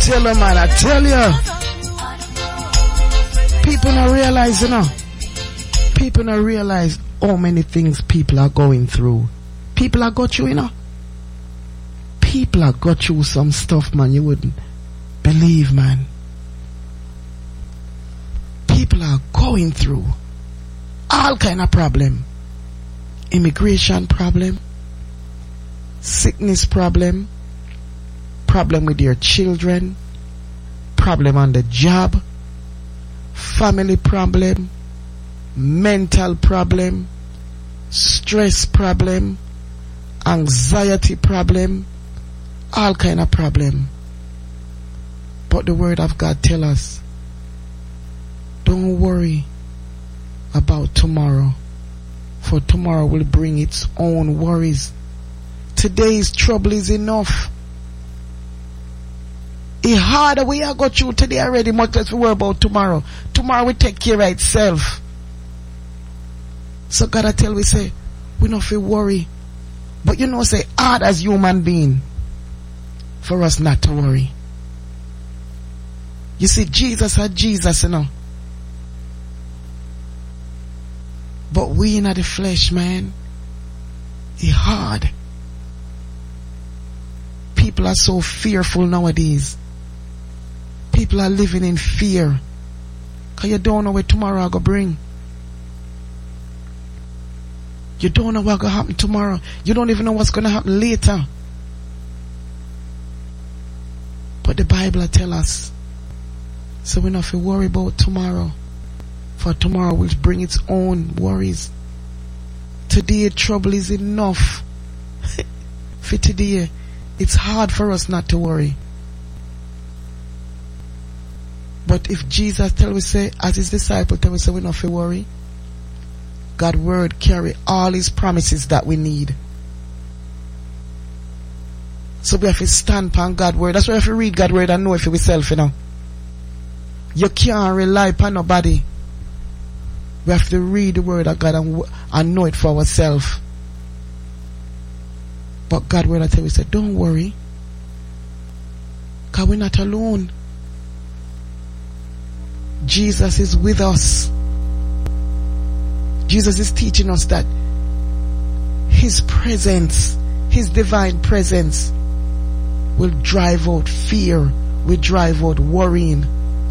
tell you, man, I tell you. People don't realize, you know. People don't realize how many things people are going through. People are go through, you know. People are go through some stuff, man, you wouldn't believe, man. People are going through all kind of problem. Immigration problem, sickness problem, problem with your children, problem on the job, family problem, mental problem, stress problem, anxiety problem, all kind of problem. But the word of God tell us, don't worry about tomorrow, for tomorrow will bring its own worries. Today's trouble is enough. It's harder we are go through today already, much less we worry about tomorrow. Tomorrow will take care of itself. So God I tell we say, we not feel worry. But you know say hard as human being for us not to worry. You see, Jesus had Jesus, you know. But we in the flesh, man, it's hard. People are so fearful nowadays. People are living in fear. Because you don't know what tomorrow will bring. You don't know what's going to happen tomorrow. You don't even know what's going to happen later. But the Bible tell us, so we don't have to worry about tomorrow. For tomorrow will bring its own worries. Today trouble is enough. For today, it's hard for us not to worry. But if Jesus tell we say, as his disciple tell we say, we don't have to worry. God's word carry all his promises that we need. So we have to stand upon God's word. That's why we have to read God's word and know it for ourselves, you know. You can't rely upon nobody. We have to read the word of God and know it for ourselves. But God's word I tell you, say, don't worry. Because we're not alone. Jesus is with us. Jesus is teaching us that his presence, his divine presence, will drive out fear, will drive out worrying.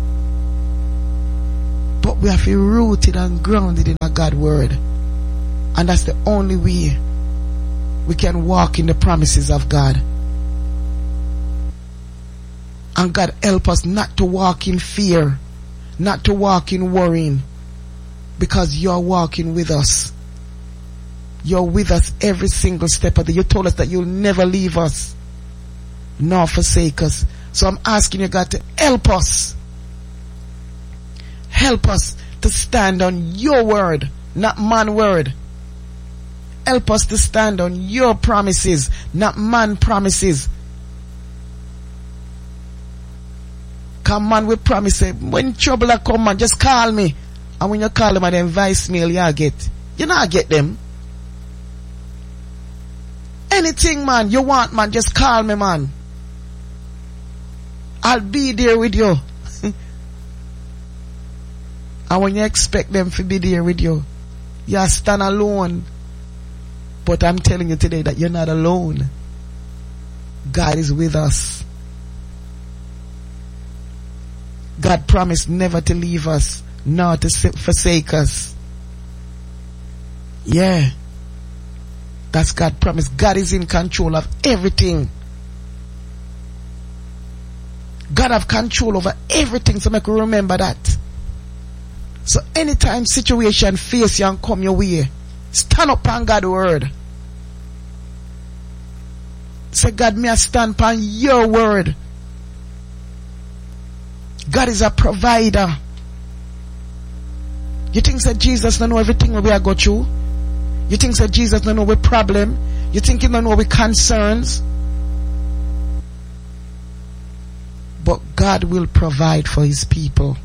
But we have to be rooted and grounded in God's word. And that's the only way we can walk in the promises of God. And God help us not to walk in fear, not to walk in worrying, because you're walking with us. You're with us every single step of the day. You told us that you'll never leave us nor forsake us. So I'm asking you, God, to help us. Help us to stand on your word, not man's word. Help us to stand on your promises, not man's promises. Come on, we promise, when trouble come, man, just call me. And when you call them and then voicemail, you get. You not get them. Anything, man, you want, man, just call me, man. I'll be there with you. And when you expect them to be there with you, you stand alone. But I'm telling you today that you're not alone. God is with us. God promised never to leave us, nor to forsake us. Yeah. That's God's promise. God is in control of everything. God have control over everything, so make you remember that. So anytime situation face you and come your way, stand up on God's word. Say, God, may I stand upon your word. God is a provider. You think that Jesus don't know everything we are go through? You think that Jesus don't know our problem? You think he don't know our concerns? But God will provide for his people.